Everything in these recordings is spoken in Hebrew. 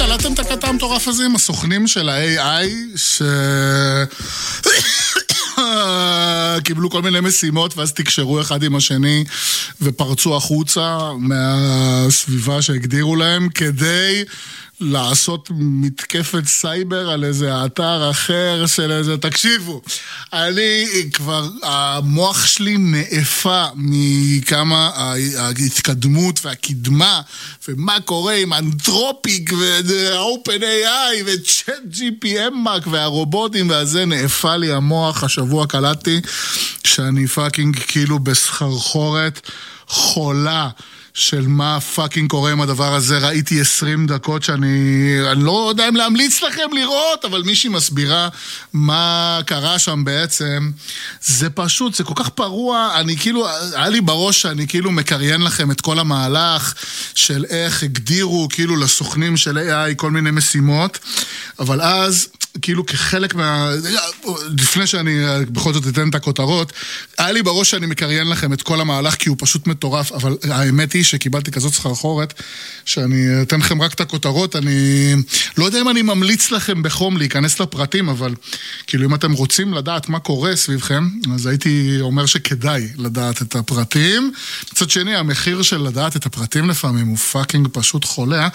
קלטתם את הקטע המטורף הזה עם הסוכנים של ה-AI קיבלו כל מיני משימות ואז תקשרו אחד עם השני ופרצו החוצה מהסביבה שהגדירו להם כדי לעשות מתקפת סייבר על איזה אתר אחר של איזה, תקשיבו, אני כבר, המוח שלי נאפה מכמה ההתקדמות והקדמה, ומה קורה עם אנתרופיק ו-OpenAI ו-ChatGPT והרובוטים והזה, נאפה לי המוח. השבוע קלטתי שאני פאקינג כאילו בסחרחורת חולה של מה פאקינג קורה עם הדבר הזה. ראיתי 20 דקות שאני לא יודע אם להמליץ לכם לראות, אבל מישהי מסבירה מה קרה שם בעצם. זה פשוט, זה כל כך פרוע, אני כאילו, היה לי בראש שאני כאילו מקריין לכם את כל המהלך של איך הגדירו כאילו לסוכנים של AI כל מיני משימות, אבל אז כאילו כחלק לפני שאני בכל זאת אתן את הכותרות, היה לי בראש שאני מקריין לכם את כל המהלך כי הוא פשוט מטורף, אבל האמת היא שקיבלתי כזאת סחרחורת שאני אתן לכם רק את הכותרות. אני לא יודע אם אני ממליץ לכם בחום להיכנס לפרטים, אבל כאילו אם אתם רוצים לדעת מה קורה סביבכם, אז הייתי אומר שכדאי לדעת את הפרטים. מצד שני, המחיר של לדעת את הפרטים לפעמים הוא פאקינג פשוט חולה.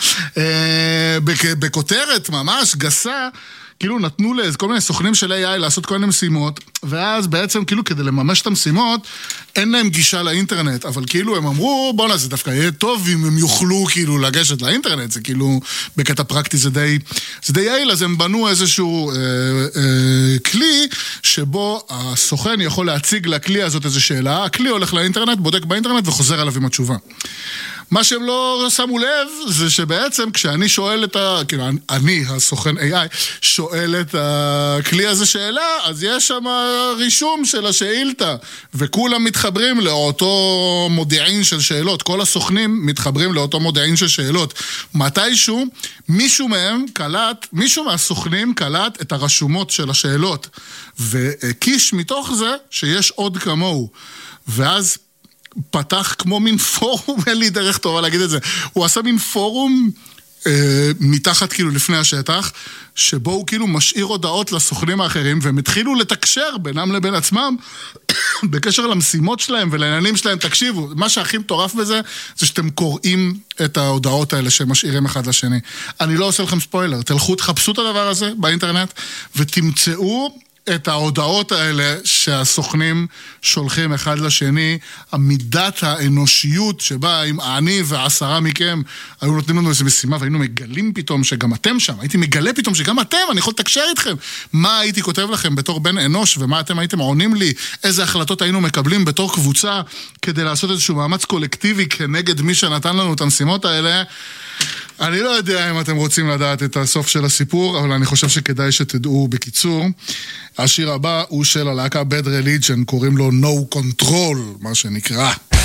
בכותרת ממש גסה, כאילו נתנו כל מיני סוכנים של AI לעשות כל מיני משימות, ואז בעצם כאילו כדי לממש את המשימות, אין להם גישה לאינטרנט, אבל כאילו הם אמרו, בוא'נה, זה דווקא יהיה טוב אם הם יוכלו כאילו לגשת לאינטרנט, זה כאילו בקטע פרקטי זה די יעיל, אז הם בנו איזשהו כלי, שבו הסוכן יכול להציג לכלי הזאת איזו שאלה, הכלי הולך לאינטרנט, בודק באינטרנט וחוזר עליו עם התשובה. מה שהם לא שמו לב, זה שבעצם כשאני שואל כאילו, אני, הסוכן AI, שואל את הכלי הזה שאלה, אז יש שם רישום של השאילתה, וכולם מתחברים לאותו מודיעין של שאלות, כל הסוכנים מתחברים לאותו מודיעין של שאלות. מתישהו, מישהו מהסוכנים קלט את הרשומות של השאלות, וקיש מתוך זה שיש עוד כמוהו, ואז פתח כמו מין פורום, אין לי דרך טובה להגיד את זה, הוא עשה מין פורום מתחת כאילו לפני השטח, שבו הוא כאילו משאיר הודעות לסוכנים האחרים, והם התחילו לתקשר בינם לבין עצמם, בקשר למשימות שלהם ולעניינים שלהם. תקשיבו, מה שהכי מטורף בזה, זה שאתם קוראים את ההודעות האלה שהם משאירים אחד לשני. אני לא עושה לכם ספוילר, תלכו, תחפשו את הדבר הזה באינטרנט, ותמצאו את ההודעות האלה שהסוכנים שולחים אחד לשני, המידת האנושיות שבה אם אני ו10 מכם היו נותנים לנו איזו משימה והיינו מגלים פתאום שגם אתם שם, הייתי מגלה פתאום שגם אתם, אני יכול לתקשר איתכם, מה הייתי כותב לכם בתור בן אנוש ומה אתם הייתם עונים לי, איזה החלטות היינו מקבלים בתור קבוצה כדי לעשות איזשהו מאמץ קולקטיבי כנגד מי שנתן לנו את המשימות האלה. אני לא יודע אם אתם רוצים לדעת את הסוף של הסיפור, אבל אני חושב שכדאי שתדעו בקיצור. השיר הבא הוא של הלהקה Bad Religion, קוראים לו No Control, מה שנקרא.